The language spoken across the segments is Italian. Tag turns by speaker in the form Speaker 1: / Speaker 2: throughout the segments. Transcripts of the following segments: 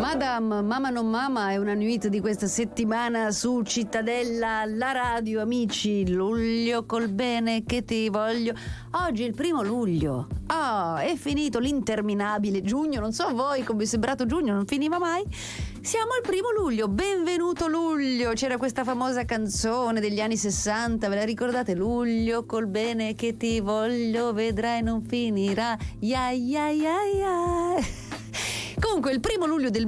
Speaker 1: Madame, Mama non Mama è una new hit di questa settimana su Cittadella, la radio, amici. Luglio col bene che ti voglio. Oggi è il 1 luglio. È finito l'interminabile giugno. Non so voi come è sembrato giugno, non finiva mai. Siamo al 1 luglio, benvenuto luglio. C'era questa famosa canzone degli anni 60, ve la ricordate? Luglio col bene che ti voglio, vedrai non finirà. Comunque il 1 luglio del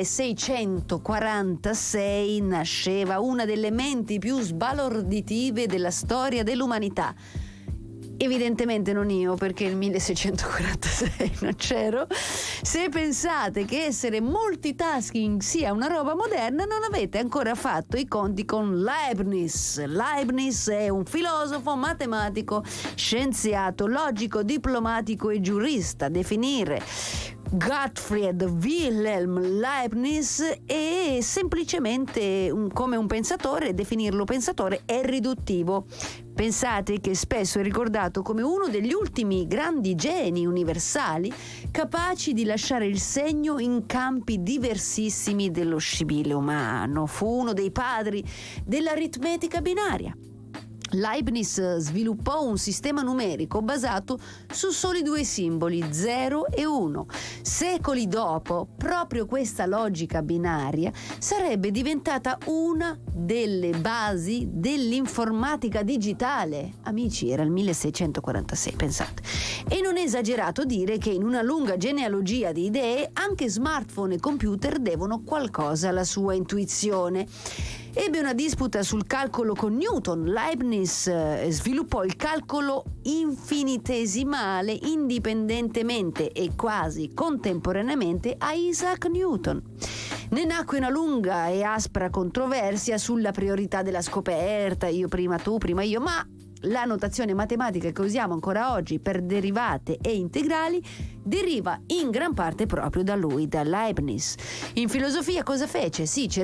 Speaker 1: 1646 nasceva una delle menti più sbalorditive della storia dell'umanità. Evidentemente non io, perché il 1646 non c'ero. Se pensate che essere multitasking sia una roba moderna, non avete ancora fatto i conti con Leibniz. Leibniz è un filosofo, matematico, scienziato, logico, diplomatico e giurista. Definire Gottfried Wilhelm Leibniz è semplicemente come un pensatore. Definirlo pensatore è riduttivo. Pensate che spesso è ricordato come uno degli ultimi grandi geni universali capaci di lasciare il segno in campi diversissimi dello scibile umano. Fu uno dei padri dell'aritmetica binaria. Leibniz sviluppò un sistema numerico basato su soli due simboli, 0 e 1. Secoli dopo, proprio questa logica binaria sarebbe diventata una delle basi dell'informatica digitale. Amici, era il 1646, pensate. E non è esagerato dire che in una lunga genealogia di idee anche smartphone e computer devono qualcosa alla sua intuizione. Ebbe una disputa sul calcolo con Newton. Leibniz sviluppò il calcolo infinitesimale indipendentemente e quasi contemporaneamente a Isaac Newton. Ne nacque una lunga e aspra controversia sulla priorità della scoperta, io prima, tu prima io, ma la notazione matematica che usiamo ancora oggi per derivate e integrali deriva in gran parte proprio da lui, da Leibniz. In filosofia cosa fece?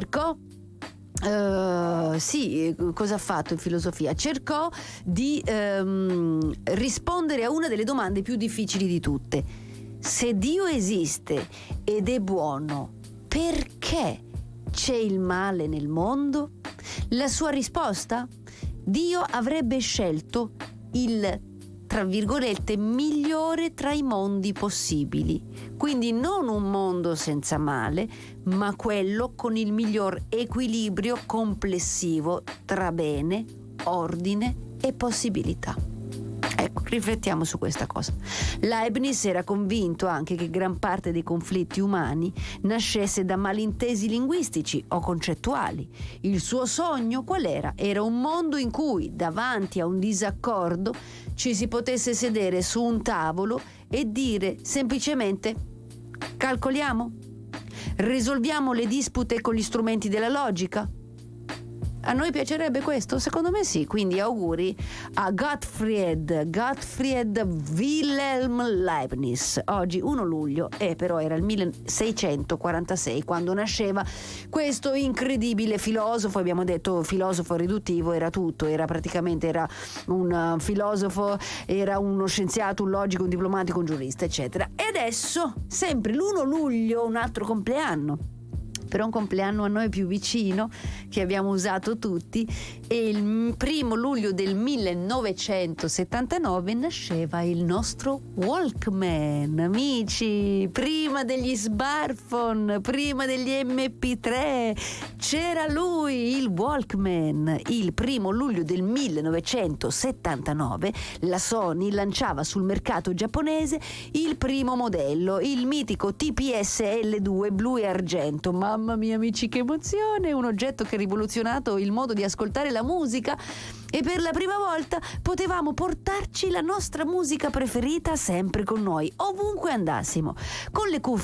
Speaker 1: Cosa ha fatto in filosofia? Cercò di rispondere a una delle domande più difficili di tutte. Se Dio esiste ed è buono, perché c'è il male nel mondo? La sua risposta? Dio avrebbe scelto il, tra virgolette, migliore tra i mondi possibili. Quindi non un mondo senza male, ma quello con il miglior equilibrio complessivo tra bene, ordine e possibilità. Ecco, riflettiamo su questa cosa. Leibniz era convinto anche che gran parte dei conflitti umani nascesse da malintesi linguistici o concettuali. Il suo sogno qual era? Era un mondo in cui, davanti a un disaccordo, ci si potesse sedere su un tavolo e dire semplicemente: calcoliamo? Risolviamo le dispute con gli strumenti della logica? A noi piacerebbe questo? Secondo me sì, quindi auguri a Gottfried Wilhelm Leibniz. Oggi 1 luglio, però era il 1646 quando nasceva questo incredibile filosofo. Abbiamo detto filosofo riduttivo, era tutto, era un filosofo, era uno scienziato, un logico, un diplomatico, un giurista, eccetera. E adesso, sempre l'1 luglio, un altro compleanno. Per un compleanno a noi più vicino, che abbiamo usato tutti, e il 1 luglio del 1979 nasceva il nostro Walkman. Amici, prima degli smartphone, prima degli MP3, c'era lui, il Walkman. Il 1 luglio del 1979 la Sony lanciava sul mercato giapponese il primo modello, il mitico TPS-L2 blu e argento. Mamma mia, amici, che emozione! Un oggetto che ha rivoluzionato il modo di ascoltare la musica, e per la prima volta potevamo portarci la nostra musica preferita sempre con noi, ovunque andassimo, con le cuffie